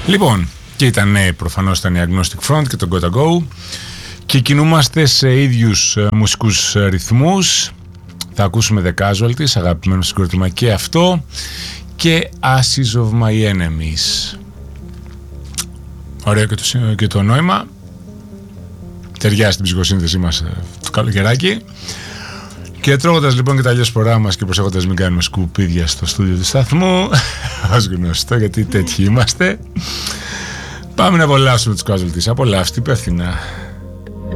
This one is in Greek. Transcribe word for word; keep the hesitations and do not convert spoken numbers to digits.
Λοιπόν, και ήταν ναι, προφανώς ήταν η Agnostic Front και το Gotta Go και κινούμαστε σε ίδιους ε, μουσικούς ε, ρυθμούς. Θα ακούσουμε The Casualties, αγαπημένο συγκρότημα και αυτό, και Ashes of My Enemies. Ωραίο και το, και το νόημα. Ταιριάζει στην ψυχοσύνθεσή μας ε, το καλοκαιράκι. Και τρώγοντας λοιπόν και τα λιώσπορά μας και προσέχοντας μην κάνουμε σκουπίδια στο στούντιο του σταθμού, ως γνωστό, γιατί τέτοιοι είμαστε, πάμε να απολαύσουμε τους Casualties. Απολαύστε υπεύθυνα.